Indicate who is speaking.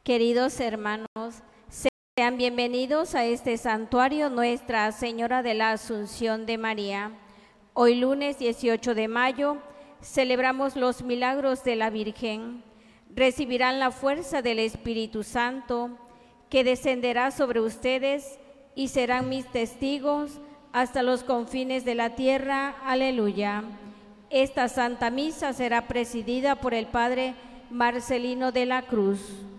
Speaker 1: Queridos hermanos, sean bienvenidos a este santuario Nuestra Señora de la Asunción de María. Hoy lunes 18 de mayo celebramos los milagros de la Virgen. Recibirán la fuerza del Espíritu Santo que descenderá sobre ustedes y serán mis testigos hasta los confines de la tierra. Aleluya. Esta Santa Misa será presidida por el Padre Marcelino de la Cruz.